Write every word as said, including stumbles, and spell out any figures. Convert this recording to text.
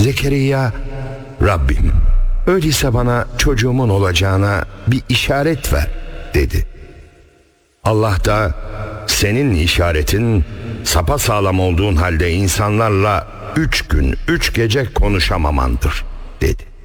Zekeriya, Rabbim, öyleyse bana çocuğumun olacağına bir işaret ver dedi. Allah da, senin işaretin sapasağlam olduğun halde insanlarla üç gün üç gece konuşamamandır dedi.